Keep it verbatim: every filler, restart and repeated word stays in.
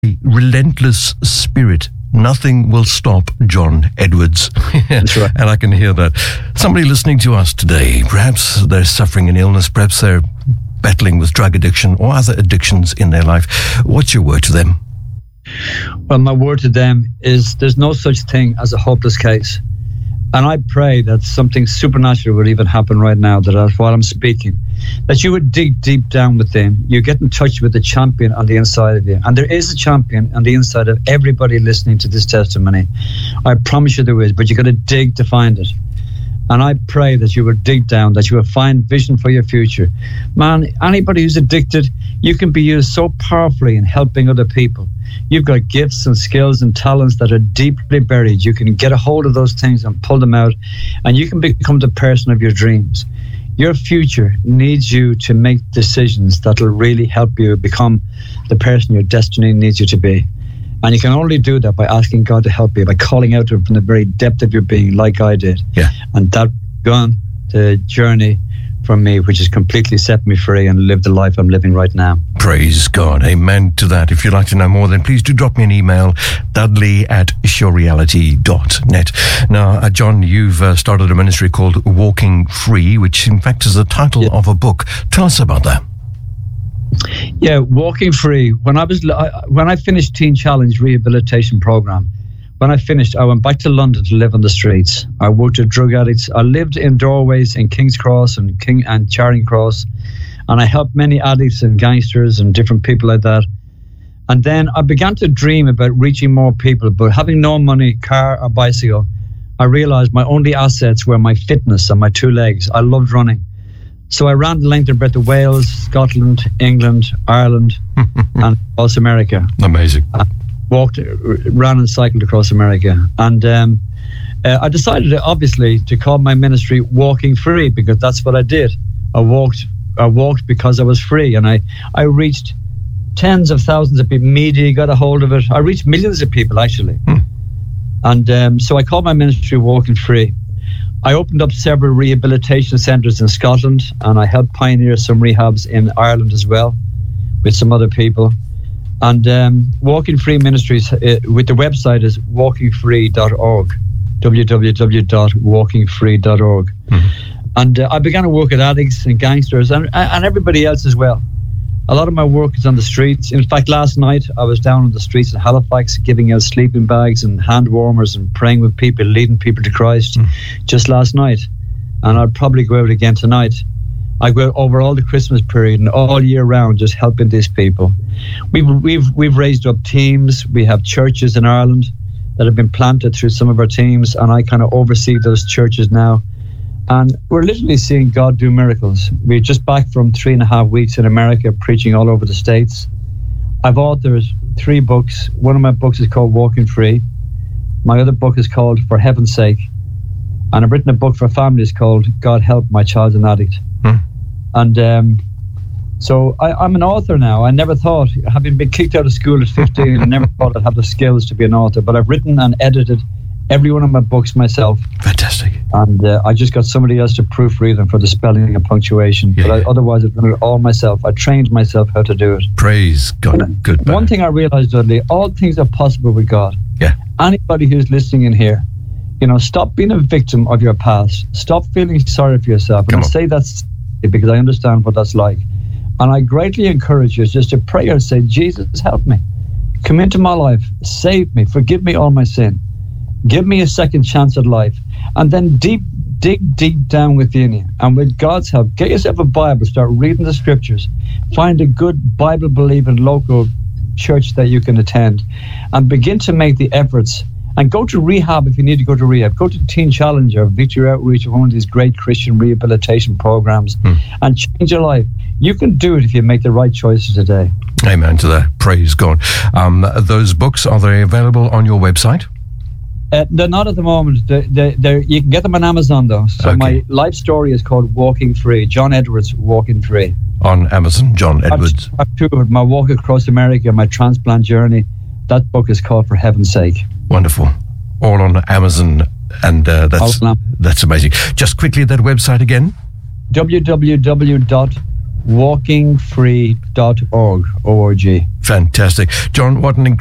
relentless spirit. Nothing will stop John Edwards. That's right. And I can hear that. Somebody listening to us today, perhaps they're suffering an illness, perhaps they're battling with drug addiction or other addictions in their life. What's your word to them? Well, my word to them is there's no such thing as a hopeless case. And I pray that something supernatural would even happen right now, that while I'm speaking, that you would dig deep down within. You get in touch with the champion on the inside of you. And there is a champion on the inside of everybody listening to this testimony. I promise you there is, but you got to dig to find it. And I pray that you would dig down, that you will find vision for your future. Man, anybody who's addicted, you can be used so powerfully in helping other people. You've got gifts and skills and talents that are deeply buried. You can get a hold of those things and pull them out, and you can become the person of your dreams. Your future needs you to make decisions that will really help you become the person your destiny needs you to be. And you can only do that by asking God to help you, by calling out to Him from the very depth of your being, like I did. Yeah. And that began the journey from me, which has completely set me free and lived the life I'm living right now. Praise God. Amen to that. If you'd like to know more, then please do drop me an email, dudley at sure reality dot net. Now, uh, John, you've uh, started a ministry called Walking Free, which in fact is the title yeah. of a book. Tell us about that. Yeah, Walking Free. When I was when I finished Teen Challenge rehabilitation program, when I finished, I went back to London to live on the streets. I worked with drug addicts. I lived in doorways in King's Cross and King and Charing Cross, and I helped many addicts and gangsters and different people like that. And then I began to dream about reaching more people, but having no money, car or bicycle, I realized my only assets were my fitness and my two legs. I loved running. So I ran the length and breadth of Wales, Scotland, England, Ireland, and across America. Amazing. I walked, ran and cycled across America. And um, uh, I decided, obviously, to call my ministry Walking Free, because that's what I did. I walked I walked because I was free. And I, I reached tens of thousands of people. Media got a hold of it. I reached millions of people, actually. Hmm. And um, so I called my ministry Walking Free. I opened up several rehabilitation centres in Scotland, and I helped pioneer some rehabs in Ireland as well with some other people. And um, Walking Free Ministries, uh, with the website is walking free dot org, w w w dot walking free dot org. Mm-hmm. And uh, I began to work with addicts and gangsters and, and everybody else as well. A lot of my work is on the streets. In fact, last night I was down on the streets in Halifax giving out sleeping bags and hand warmers and praying with people, leading people to Christ mm. just last night. And I'll probably go out again tonight. I go out over all the Christmas period and all year round just helping these people. We've, we've, we've raised up teams. We have churches in Ireland that have been planted through some of our teams, and I kind of oversee those churches now. And we're literally seeing God do miracles. We're just back from three and a half weeks in America preaching all over the States. I've authored three books. One of my books is called Walking Free. My other book is called For Heaven's Sake. And I've written a book for families called God Help My Child's an Addict. Hmm. And um, so I, I'm an author now. I never thought, having been kicked out of school at fifteen, I never thought I'd have the skills to be an author. But I've written and edited every one of my books myself. Fantastic. And uh, I just got somebody else to proofread them for the spelling and punctuation. Yeah, but I, otherwise, I've done it all myself. I trained myself how to do it. Praise God. Good. One thing I realized, Dudley, all things are possible with God. Yeah. Anybody who's listening in here, you know, stop being a victim of your past. Stop feeling sorry for yourself. And I say that's because I understand what that's like. And I greatly encourage you just to pray and say, Jesus, help me. Come into my life. Save me. Forgive me all my sin. Give me a second chance at life. And then deep, dig deep down within you. And with God's help, get yourself a Bible. Start reading the scriptures. Find a good Bible-believing local church that you can attend. And begin to make the efforts. And go to rehab if you need to go to rehab. Go to Teen Challenge or Victory Outreach or one of these great Christian rehabilitation programs. Hmm. And change your life. You can do it if you make the right choices today. Amen to that. Praise God. Um, those books, are they available on your website? Uh, they're not at the moment. They're, they're, they're, you can get them on Amazon, though. So okay. My life story is called Walking Free. John Edwards, Walking Free. On Amazon, John Edwards. I've, I've toured my walk across America, my transplant journey. That book is called For Heaven's Sake. Wonderful. All on Amazon. And uh, that's that's amazing. Just quickly, that website again. w w w dot walking free dot org, O R G. Fantastic. John, what an